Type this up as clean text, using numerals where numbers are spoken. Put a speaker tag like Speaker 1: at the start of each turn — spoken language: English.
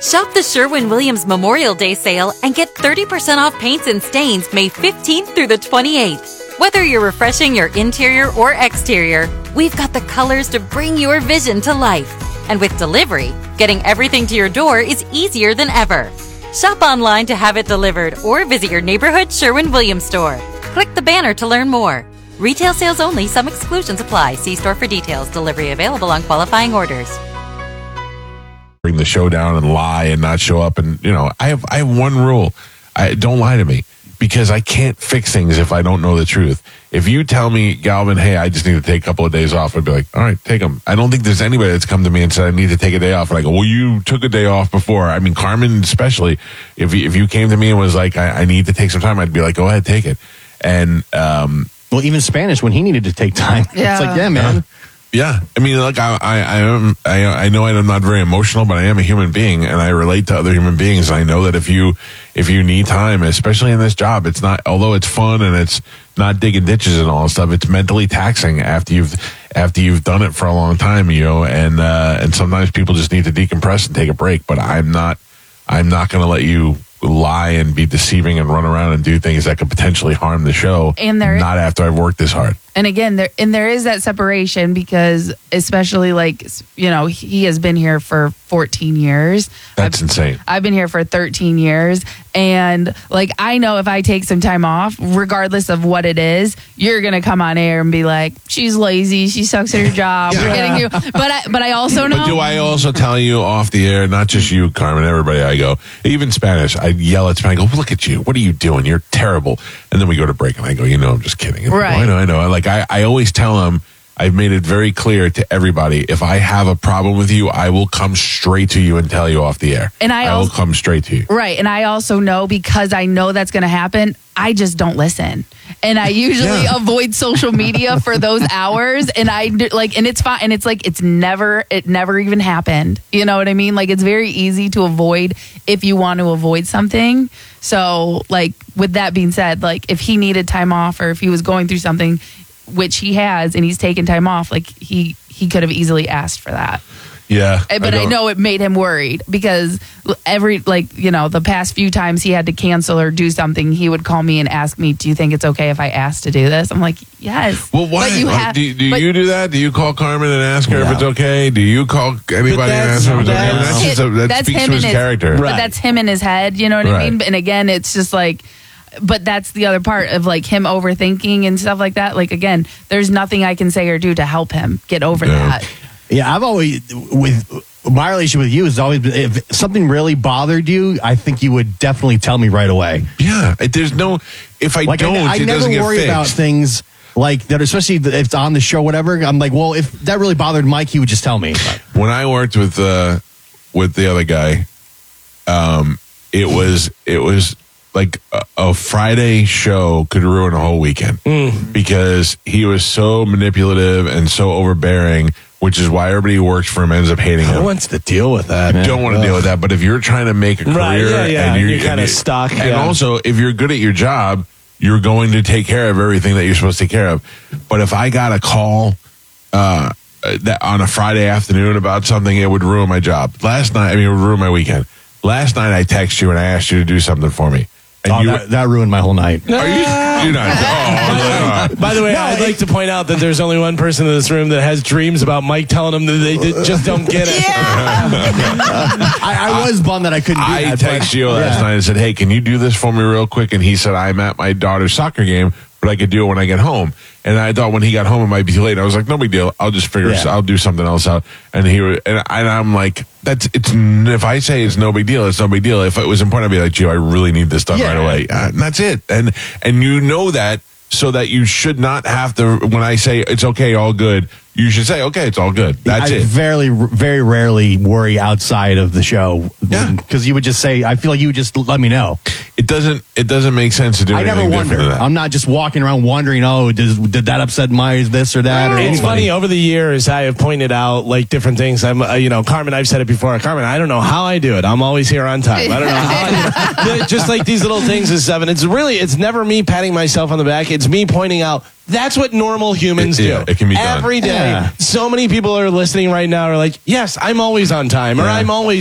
Speaker 1: Shop the Sherwin-Williams Memorial Day sale and get 30% off paints and stains May 15th through the 28th. Whether you're refreshing your interior or exterior, we've got the colors to bring your vision to life. And with delivery, getting everything to your door is easier than ever. Shop online to have it delivered or visit your neighborhood Sherwin-Williams store. Click the banner to learn more. Retail sales only. Some exclusions apply. See store for details. Delivery available on qualifying orders.
Speaker 2: Bring the show down and lie and not show up. And, I have one rule. Don't lie to me, because I can't fix things if I don't know the truth. If you tell me, Galvin, hey, I just need to take a couple of days off, I'd be like, all right, take them. I don't think there's anybody that's come to me and said I need to take a day off. And I go, well, you took a day off before. I mean, Carmen especially, if you came to me and was like, I need to take some time, I'd be like, go ahead, take it. And
Speaker 3: well, even Spanish, when he needed to take time,
Speaker 4: yeah.
Speaker 3: It's like, yeah, man.
Speaker 2: Yeah, I mean, like I know I'm not very emotional, but I am a human being, and I relate to other human beings. And I know that if you need time, especially in this job, it's not, although it's fun and it's not digging ditches and all that stuff, it's mentally taxing after you've done it for a long time, and sometimes people just need to decompress and take a break. But I'm not going to let you lie and be deceiving and run around and do things that could potentially harm the show.
Speaker 4: And
Speaker 2: not after I've worked this hard.
Speaker 4: And again, there is that separation, because especially he has been here for 14 years.
Speaker 2: That's insane.
Speaker 4: I've been here for 13 years. And I know if I take some time off, regardless of what it is, you're going to come on air and be like, she's lazy. She sucks at her job.
Speaker 2: Yeah.
Speaker 4: We're getting you. But I also know.
Speaker 2: But do I also tell you off the air, not just you, Carmen, everybody, I go, even Spanish, I yell at Spanish, I go, look at you. What are you doing? You're terrible. And then we go to break and I go, I'm just kidding. And
Speaker 4: right.
Speaker 2: I know. I always tell them, I've made it very clear to everybody, if I have a problem with you, I will come straight to you and tell you off the air.
Speaker 4: And
Speaker 2: I will come straight to you.
Speaker 4: Right. And I also know, because I know that's going to happen, I just don't listen. And I usually avoid social media for those hours. And and it's fine. And it's it never even happened. You know what I mean? It's very easy to avoid if you want to avoid something. So with that being said, if he needed time off, or if he was going through something, which he has, and he's taken time off, he could have easily asked for that.
Speaker 2: Yeah.
Speaker 4: But I know it made him worried, because the past few times he had to cancel or do something, he would call me and ask me, do you think it's okay if I ask to do this? I'm like, yes.
Speaker 2: Well, why? Do you do that? Do you call Carmen and ask her if it's okay? Do you call anybody and ask her if it's okay? That speaks to his character.
Speaker 4: But that's him in his head, you know what I mean? And again, it's just but that's the other part of him overthinking and stuff like that. Again, there's nothing I can say or do to help him get over that.
Speaker 3: Yeah, I've always, with my relationship with you, has always been, if something really bothered you, I think you would definitely tell me right away.
Speaker 2: Yeah, there's no, if I don't,
Speaker 3: I
Speaker 2: it
Speaker 3: never
Speaker 2: doesn't get
Speaker 3: worry
Speaker 2: fixed.
Speaker 3: about things like that, especially if it's on the show, whatever. I'm like, well, if that really bothered Mike, he would just tell me.
Speaker 2: When I worked with the other guy, it was like a Friday show could ruin a whole weekend because he was so manipulative and so overbearing, which is why everybody who works for him ends up hating him.
Speaker 5: Who wants to deal with that?
Speaker 2: You don't want to deal with that, but if you're trying to make a career
Speaker 5: and you're kind of stuck,
Speaker 2: and also if you're good at your job, you're going to take care of everything that you're supposed to take care of. But if I got a call that on a Friday afternoon about something, it would ruin my job. It would ruin my weekend. Last night I texted you and I asked you to do something for me. And
Speaker 3: that ruined my whole night.
Speaker 2: Are you're not.
Speaker 5: By the way, I'd like to point out that there's only one person in this room that has dreams about Mike telling them that they just don't get it.
Speaker 3: I was bummed that I couldn't do that.
Speaker 2: I texted you last night and said, hey, can you do this for me real quick? And he said, I'm at my daughter's soccer game, but I could do it when I get home. And I thought when he got home, it might be too late. I was like, no big deal. I'll just I'll do something else out. And I'm like, if I say it's no big deal, it's no big deal. If it was important, I'd be like, gee, I really need this done right away. And that's it. And you know that, so that you should not have to, when I say it's okay, all good, you should say, okay, it's all good. That's it.
Speaker 3: Very, very rarely worry outside of the show. Yeah. Because you would just say, I feel like you would just let me know.
Speaker 2: It doesn't make sense to do anything
Speaker 3: I never wonder.
Speaker 2: Than that.
Speaker 3: I'm not just walking around wondering, did that upset my this or that? Or
Speaker 5: it's
Speaker 3: anybody.
Speaker 5: funny, over the years, I have pointed out different things. I'm, Carmen, I've said it before. Carmen, I don't know how I do it. I'm always here on time. I don't know how I do it. Just like these little things and stuff. And it's never me patting myself on the back. It's me pointing out, that's what normal humans do.
Speaker 2: It can be done.
Speaker 5: Every day. Yeah. So many people are listening right now are like, yes, I'm always on time, or I'm always